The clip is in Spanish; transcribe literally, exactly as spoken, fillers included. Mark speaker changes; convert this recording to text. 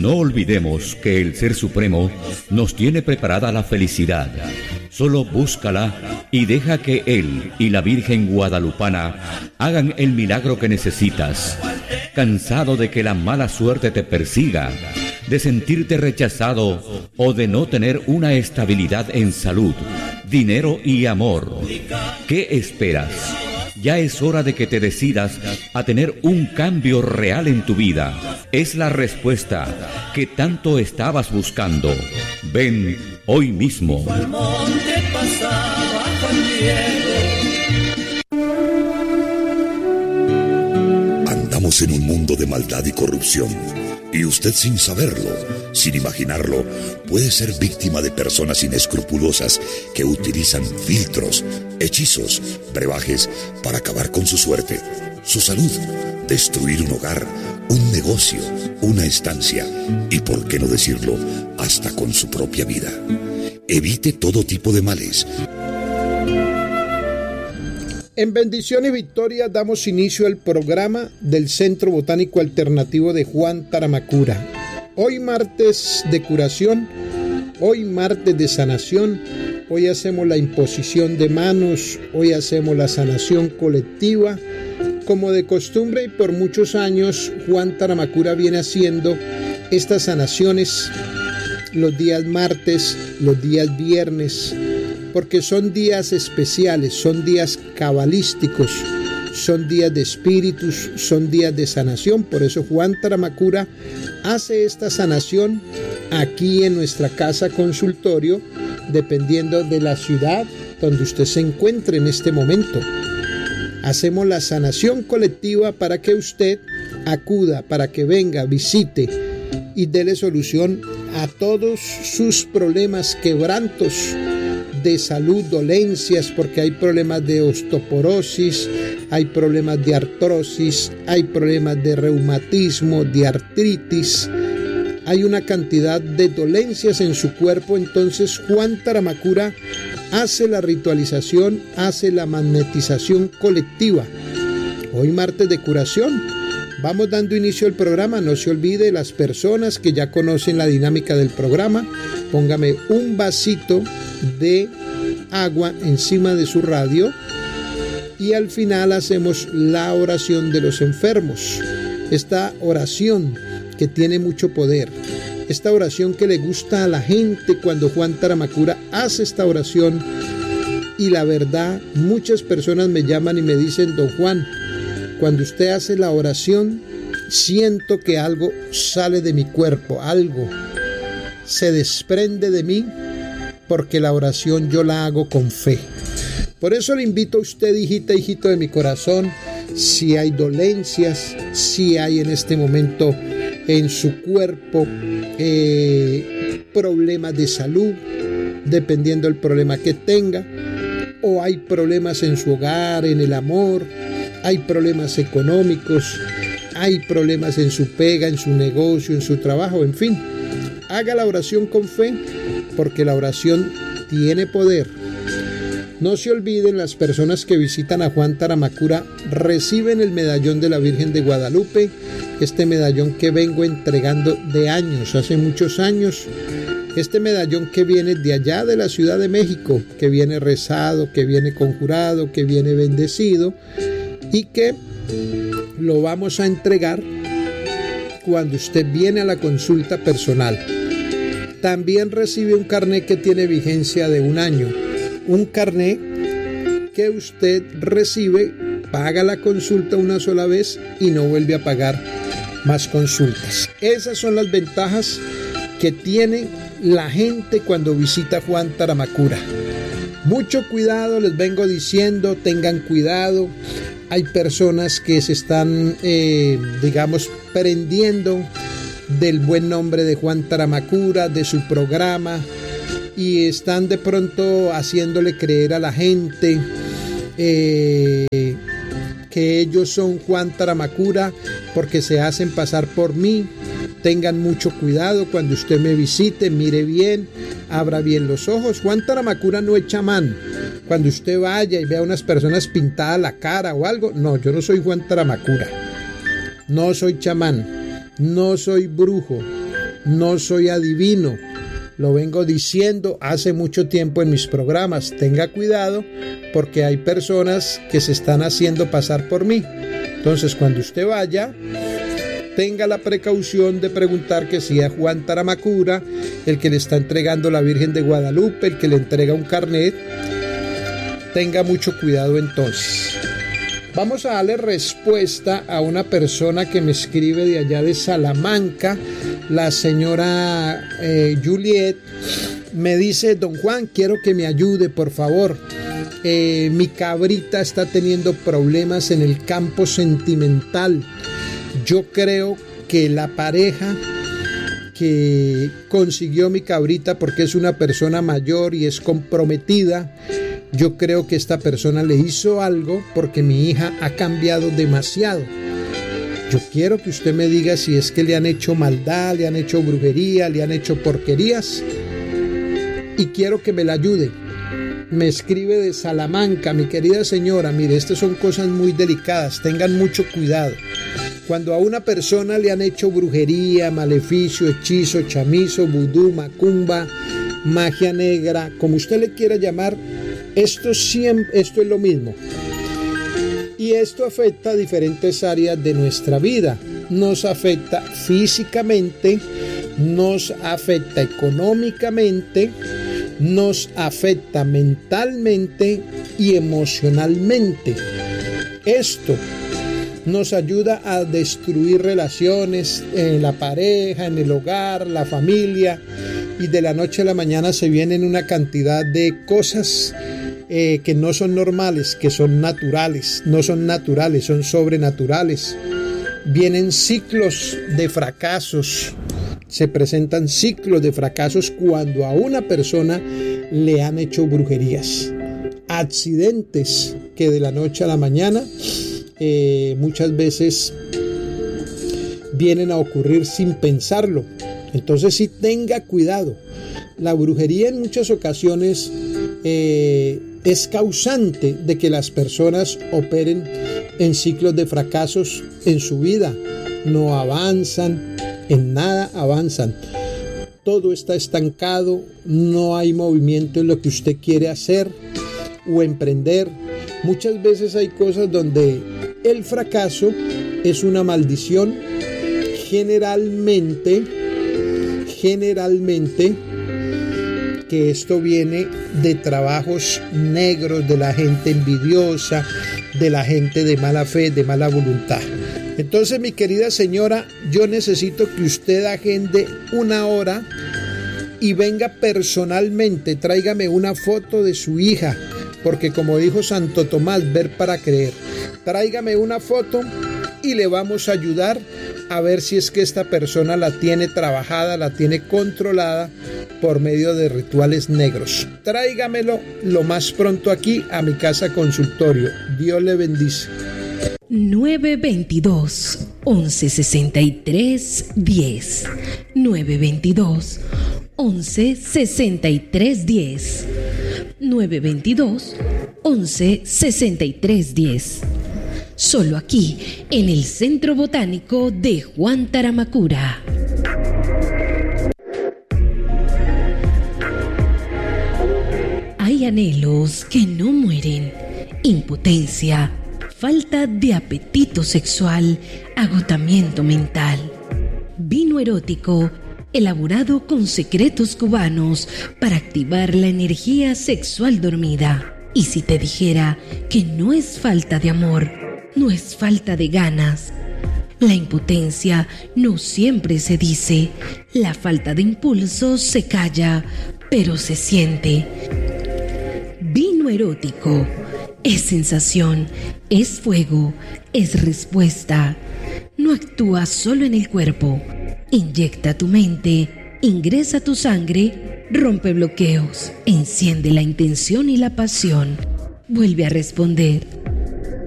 Speaker 1: No olvidemos que el Ser Supremo nos tiene preparada la felicidad. Solo búscala y deja que Él y la Virgen Guadalupana hagan el milagro que necesitas. ¿Cansado de que la mala suerte te persiga, de sentirte rechazado o de no tener una estabilidad en salud, dinero y amor? ¿Qué esperas? Ya es hora de que te decidas a tener un cambio real en tu vida. Es la respuesta que tanto estabas buscando. Ven hoy mismo.
Speaker 2: Andamos en un mundo de maldad y corrupción. Y usted, sin saberlo, sin imaginarlo, puede ser víctima de personas inescrupulosas que utilizan filtros, hechizos, brebajes para acabar con su suerte, su salud, destruir un hogar, un negocio, una estancia y, por qué no decirlo, hasta con su propia vida. Evite todo tipo de males.
Speaker 3: En bendición y victoria damos inicio al programa del Centro Botánico Alternativo de Juan Taramacura. Hoy martes de curación, hoy martes de sanación, hoy hacemos la imposición de manos, hoy hacemos la sanación colectiva. Como de costumbre y por muchos años, Juan Taramacura viene haciendo estas sanaciones los días martes, los días viernes, porque son días especiales, son días cabalísticos, son días de espíritus, son días de sanación. Por eso Juan Taramacura hace esta sanación aquí en nuestra casa consultorio, dependiendo de la ciudad donde usted se encuentre en este momento. Hacemos la sanación colectiva para que usted acuda, para que venga, visite y déle solución a todos sus problemas, quebrantos de salud, dolencias, porque hay problemas de osteoporosis, hay problemas de artrosis, hay problemas de reumatismo, de artritis, hay una cantidad de dolencias en su cuerpo. Entonces Juan Taramacura hace la ritualización, hace la magnetización colectiva. Hoy martes de curación, vamos dando inicio al programa. No se olvide, las personas que ya conocen la dinámica del programa, póngame un vasito de agua encima de su radio y al final hacemos la oración de los enfermos. Esta oración que tiene mucho poder, esta oración que le gusta a la gente cuando Juan Taramacura hace esta oración. Y la verdad, muchas personas me llaman y me dicen: don Juan, cuando usted hace la oración, siento que algo sale de mi cuerpo, algo se desprende de mí, porque la oración yo la hago con fe. Por eso le invito a usted, hijita, hijito de mi corazón, si hay dolencias, si hay en este momento en su cuerpo eh, problemas de salud, dependiendo del problema que tenga, o hay problemas en su hogar, en el amor, hay problemas económicos, hay problemas en su pega, en su negocio, en su trabajo, en fin, haga la oración con fe, porque la oración tiene poder. No se olviden, las personas que visitan a Juan Taramacura reciben el medallón de la Virgen de Guadalupe, este medallón que vengo entregando de años, hace muchos años, este medallón que viene de allá de la Ciudad de México, que viene rezado, que viene conjurado, que viene bendecido y que lo vamos a entregar cuando usted viene a la consulta personal. También recibe un carnet que tiene vigencia de un año. Un carnet que usted recibe, paga la consulta una sola vez y no vuelve a pagar más consultas. Esas son las ventajas que tiene la gente cuando visita Juan Taramacura. Mucho cuidado, les vengo diciendo, tengan cuidado. Hay personas que se están, eh, digamos, prendiendo del buen nombre de Juan Taramacura, de su programa, y están de pronto haciéndole creer a la gente eh, que ellos son Juan Taramacura porque se hacen pasar por mí. Tengan mucho cuidado cuando usted me visite, mire bien, abra bien los ojos. Juan Taramacura no es chamán. Cuando usted vaya y vea a unas personas pintadas la cara o algo, no, yo no soy Juan Taramacura, no soy chamán, no soy brujo, no soy adivino. Lo vengo diciendo hace mucho tiempo en mis programas. Tenga cuidado porque hay personas que se están haciendo pasar por mí. Entonces, cuando usted vaya, tenga la precaución de preguntar que si es Juan Taramacura, el que le está entregando la Virgen de Guadalupe, el que le entrega un carnet. Tenga mucho cuidado entonces. Vamos a darle respuesta a una persona que me escribe de allá de Salamanca, la señora eh, Juliet. Me dice: don Juan, quiero que me ayude, por favor. Eh, mi cabrita está teniendo problemas en el campo sentimental. Yo creo que la pareja que consiguió mi cabrita, porque es una persona mayor y es comprometida, yo creo que esta persona le hizo algo porque mi hija ha cambiado demasiado. Yo quiero que usted me diga si es que le han hecho maldad, le han hecho brujería, le han hecho porquerías, y quiero que me la ayude. Me escribe de Salamanca: mi querida señora, mire, estas son cosas muy delicadas, tengan mucho cuidado. Cuando a una persona le han hecho brujería, maleficio, hechizo, chamizo, vudú, macumba, magia negra, como usted le quiera llamar, esto, siempre, esto es lo mismo. Y esto afecta a diferentes áreas de nuestra vida. Nos afecta físicamente, nos afecta económicamente, nos afecta mentalmente y emocionalmente. Esto nos ayuda a destruir relaciones en la pareja, en el hogar, la familia, y de la noche a la mañana se vienen una cantidad de cosas eh, que no son normales, que son naturales, no son naturales, son sobrenaturales. Vienen ciclos de fracasos, se presentan ciclos de fracasos cuando a una persona le han hecho brujerías, accidentes que de la noche a la mañana Eh, muchas veces vienen a ocurrir sin pensarlo. Entonces sí, tenga cuidado. La brujería en muchas ocasiones eh, es causante de que las personas operen en ciclos de fracasos en su vida. No avanzan, en nada avanzan. Todo está estancado, no hay movimiento en lo que usted quiere hacer o emprender. Muchas veces hay cosas donde el fracaso es una maldición. Generalmente, generalmente, que esto viene de trabajos negros, de la gente envidiosa, de la gente de mala fe, de mala voluntad. Entonces, mi querida señora, yo necesito que usted agende una hora y venga personalmente, tráigame una foto de su hija, porque como dijo Santo Tomás, ver para creer. Tráigame una foto y le vamos a ayudar a ver si es que esta persona la tiene trabajada, la tiene controlada por medio de rituales negros. Tráigamelo lo más pronto aquí a mi casa consultorio. Dios le bendice.
Speaker 4: nueve veintidós, once sesenta y tres, diez. nueve veintidós, once sesenta y tres, diez. nueve veintidós, once sesenta y tres, diez. Solo aquí, en el Centro Botánico de Juan Taramacura. Hay anhelos que no mueren, impotencia, falta de apetito sexual, agotamiento mental. Vino erótico, elaborado con secretos cubanos para activar la energía sexual dormida. Y si te dijera que no es falta de amor, no es falta de ganas. La impotencia no siempre se dice, la falta de impulso se calla, pero se siente. Vino erótico es sensación, es fuego, es respuesta. No actúa solo en el cuerpo, inyecta tu mente, ingresa tu sangre, rompe bloqueos, enciende la intención y la pasión, vuelve a responder.